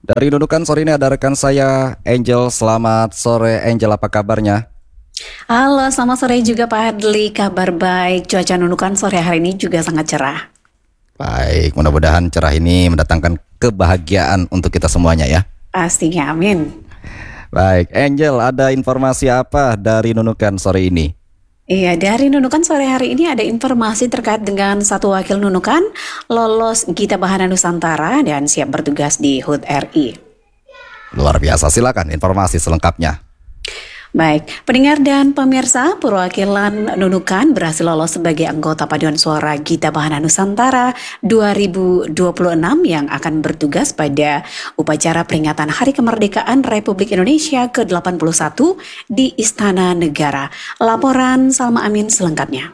Dari Nunukan sore ini ada rekan saya Angel. Selamat sore Angel, apa kabarnya? Halo, selamat sore juga Pak Adli. Kabar baik, cuaca Nunukan sore hari ini juga sangat cerah. Baik, mudah-mudahan cerah ini mendatangkan kebahagiaan untuk kita semuanya ya. Pastinya, amin. Baik, Angel, ada informasi apa dari Nunukan sore ini? Iya, dari Nunukan sore hari ini ada informasi terkait dengan satu wakil Nunukan lolos Gita Bahana Nusantara dan siap bertugas di HUT RI. Luar biasa, silakan informasi selengkapnya. Baik, pendengar dan pemirsa, perwakilan Nunukan berhasil lolos sebagai anggota paduan suara Gita Bahana Nusantara 2026 yang akan bertugas pada upacara peringatan Hari Kemerdekaan Republik Indonesia ke-81 di Istana Negara. Laporan Salma Amin selengkapnya.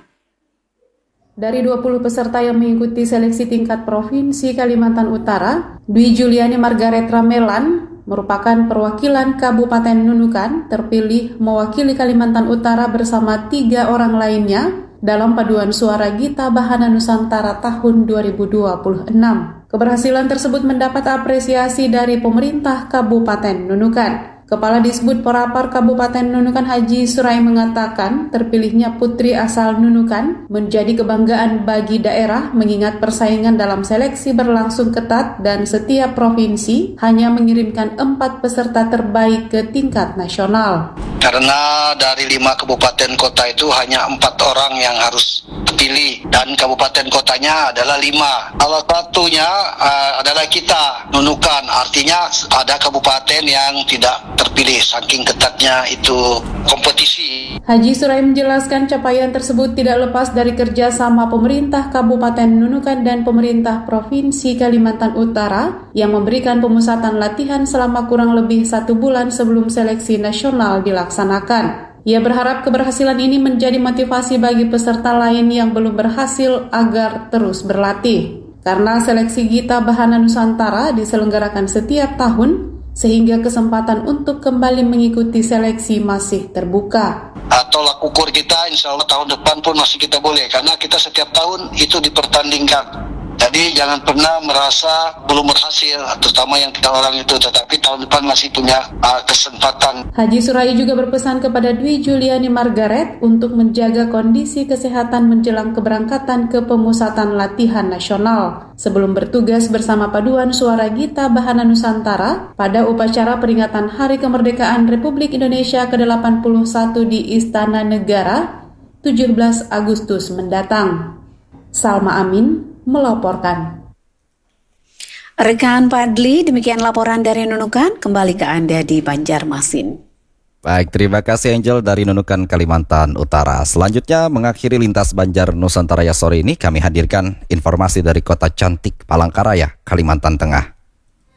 Dari 20 peserta yang mengikuti seleksi tingkat Provinsi Kalimantan Utara, Dwi Juliani Margaret Ramelan merupakan perwakilan Kabupaten Nunukan terpilih mewakili Kalimantan Utara bersama 3 orang lainnya dalam paduan suara Gita Bahana Nusantara tahun 2026. Keberhasilan tersebut mendapat apresiasi dari pemerintah Kabupaten Nunukan. Kepala Disbud Porapar Kabupaten Nunukan Haji Surai mengatakan terpilihnya putri asal Nunukan menjadi kebanggaan bagi daerah mengingat persaingan dalam seleksi berlangsung ketat dan setiap provinsi hanya mengirimkan 4 peserta terbaik ke tingkat nasional. Karena dari 5 kabupaten kota itu hanya 4 orang yang harus terpilih dan kabupaten kotanya adalah 5. Salah satunya adalah kita, Nunukan. Artinya ada kabupaten yang tidak terpilih saking ketatnya itu kompetisi. Haji Surai menjelaskan capaian tersebut tidak lepas dari kerjasama pemerintah Kabupaten Nunukan dan pemerintah Provinsi Kalimantan Utara yang memberikan pemusatan latihan selama kurang lebih 1 bulan sebelum seleksi nasional dilaksanakan. Ia berharap keberhasilan ini menjadi motivasi bagi peserta lain yang belum berhasil agar terus berlatih. Karena seleksi Gita Bahana Nusantara diselenggarakan setiap tahun, sehingga kesempatan untuk kembali mengikuti seleksi masih terbuka. Tolak ukur kita insya Allah tahun depan pun masih kita boleh, karena kita setiap tahun itu dipertandingkan. Jadi jangan pernah merasa belum berhasil, terutama yang 3 orang itu, tetapi tahun depan masih punya kesempatan. Haji Surai juga berpesan kepada Dwi Juliani Margaret untuk menjaga kondisi kesehatan menjelang keberangkatan ke pemusatan latihan nasional sebelum bertugas bersama paduan suara Gita Bahana Nusantara pada upacara peringatan Hari Kemerdekaan Republik Indonesia ke-81 di Istana Negara 17 Agustus mendatang. Salma Amin melaporkan. Rekan Padli, demikian laporan dari Nunukan. Kembali ke Anda di Banjarmasin. Baik, terima kasih Angel dari Nunukan, Kalimantan Utara. Selanjutnya mengakhiri lintas Banjar Nusantara ya sore ini, kami hadirkan informasi dari kota cantik Palangkaraya, Kalimantan Tengah.